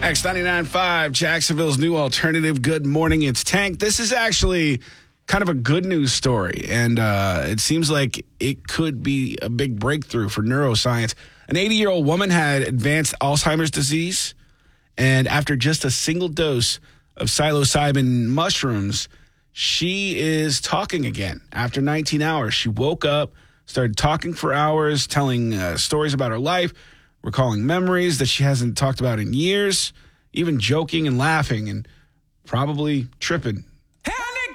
X99.5, Jacksonville's new alternative. Good morning, it's Tank. This is actually kind of a good news story, and it seems like it could be a big breakthrough for neuroscience. An 80-year-old woman had advanced Alzheimer's disease, and after just a single dose of psilocybin mushrooms, she is talking again. After 19 hours, she woke up, started talking for hours, telling stories about her life, recalling memories that she hasn't talked about in years, even joking and laughing and probably tripping